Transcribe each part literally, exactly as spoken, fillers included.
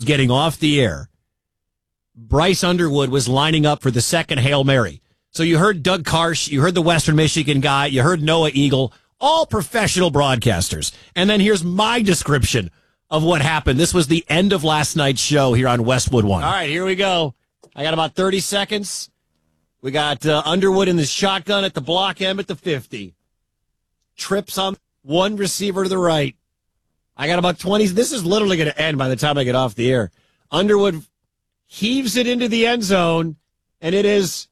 getting off the air, Bryce Underwood was lining up for the second Hail Mary. So you heard Doug Karsh, you heard the Western Michigan guy, you heard Noah Eagle, all professional broadcasters. And then here's my description of what happened. This was the end of last night's show here on Westwood One. All right, here we go. I got about thirty seconds. We got uh, Underwood in the shotgun at the block M at the fifty. Trips on one receiver to the right. I got about twenty. This is literally going to end by the time I get off the air. Underwood heaves it into the end zone, and it is...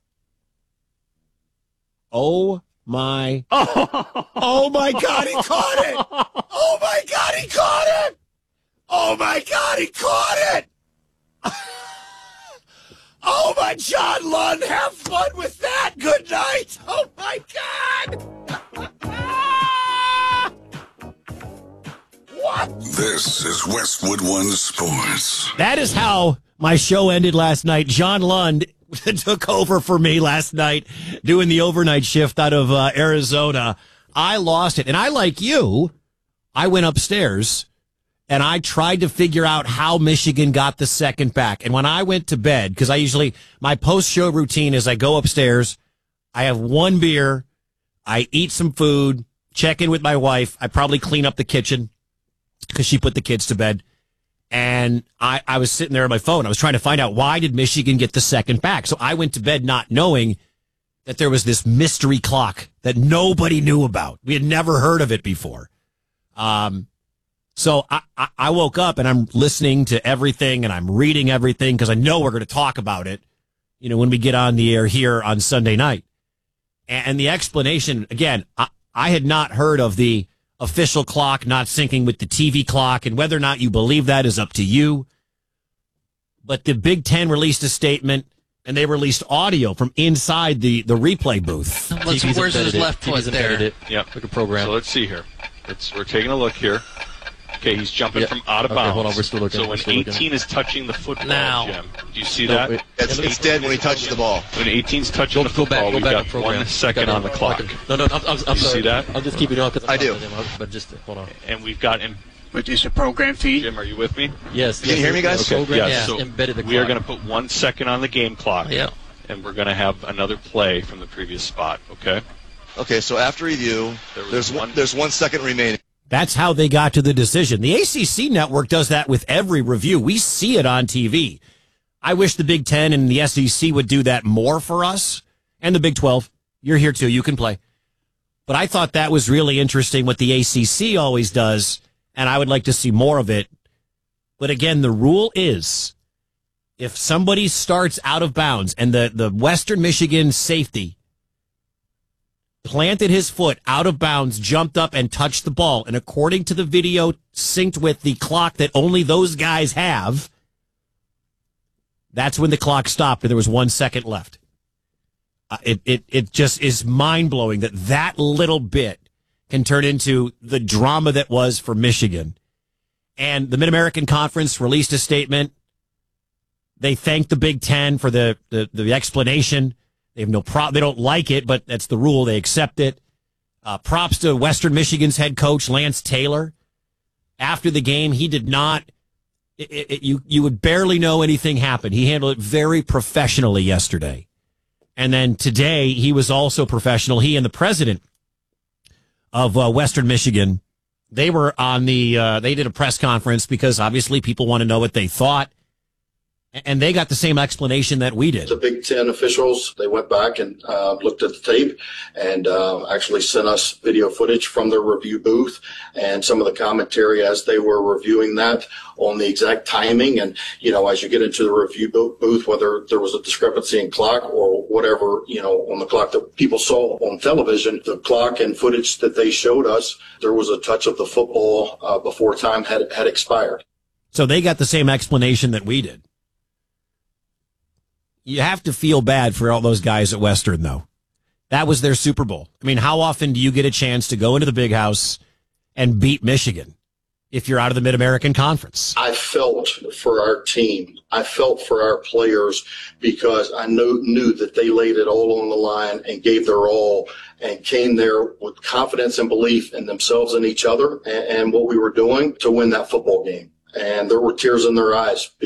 Oh, my... Oh, my God, he caught it! Oh, my God, he caught it! Oh, my God, he caught it! Oh, my John Lund, have fun with that! Good night! Oh, my God! What? This is Westwood One Sports. That is how my show ended last night. John Lund took over for me last night doing the overnight shift out of uh, Arizona. I lost it. And I, like you, I went upstairs and I tried to figure out how Michigan got the second back. And when I went to bed, because I usually, my post-show routine is I go upstairs, I have one beer, I eat some food, check in with my wife, I probably clean up the kitchen because she put the kids to bed. And I, I was sitting there on my phone. I was trying to find out, why did Michigan get the second back? So I went to bed not knowing that there was this mystery clock that nobody knew about. We had never heard of it before. Um, so I, I, I woke up and I'm listening to everything and I'm reading everything because I know we're going to talk about it, you know, when we get on the air here on Sunday night. And, and the explanation, again, I, I had not heard of the official clock not syncing with the T V clock, and whether or not you believe that is up to you. But the Big Ten released a statement, and they released audio from inside the, the replay booth. Let's, where's his left foot there? It. Yep. Like a program. So let's see here. It's, we're taking a look here. Okay, he's jumping Yep. from out of okay, bounds. Hold on, we're still looking. So when still eighteen looking. is touching the football, Now. Jim, do you see No, that? wait. It's, it's dead when he touches the ball. When eighteen's touching Go, the go football, back, go we've back got to program. one second Got on the it. clock. No, no, I'm, I'm, I'm You sorry. see that? I'll just keep it on because I I'm do. But just hold on. And we've got him. But is the program feed? Jim, are you with me? Yes. Can you hear me, guys? Okay. Program, Yeah. yeah. So Embedded the we are clock. going to put one second on the game clock. Yeah. And we're going to have another play from the previous spot. Okay. Okay, so after review, There was there's one- one, there's one second remaining. That's how they got to the decision. The A C C network does that with every review. We see it on T V. I wish the Big Ten and the S E C would do that more for us. And the Big twelve. You're here too. You can play. But I thought that was really interesting what the A C C always does, and I would like to see more of it. But again, the rule is if somebody starts out of bounds and the, the Western Michigan safety planted his foot out of bounds, jumped up and touched the ball, and according to the video synced with the clock that only those guys have, that's when the clock stopped and there was one second left. Uh, it, it, it just is mind-blowing that that little bit can turn into the drama that was for Michigan. And the Mid-American Conference released a statement. They thanked the Big Ten for the, the, the explanation. They have no pro- They don't like it, but that's the rule. They accept it. Uh, props to Western Michigan's head coach, Lance Taylor. After the game, he did not, it, it, you, you would barely know anything happened. He handled it very professionally yesterday. And then today, he was also professional. He and the president of uh, Western Michigan, they were on the, uh, they did a press conference because obviously people want to know what they thought. And they got the same explanation that we did. The Big Ten officials, they went back and uh, looked at the tape and uh, actually sent us video footage from their review booth and some of the commentary as they were reviewing that on the exact timing. And, you know, as you get into the review booth, whether there was a discrepancy in clock or whatever, you know, on the clock that people saw on television, the clock and footage that they showed us, there was a touch of the football uh, before time had, had expired. So they got the same explanation that we did. You have to feel bad for all those guys at Western, though. That was their Super Bowl. I mean, how often do you get a chance to go into the big house and beat Michigan if you're out of the Mid-American Conference? I felt for our team. I felt for our players because I knew, knew that they laid it all on the line and gave their all and came there with confidence and belief in themselves and each other and, and what we were doing to win that football game. And there were tears in their eyes.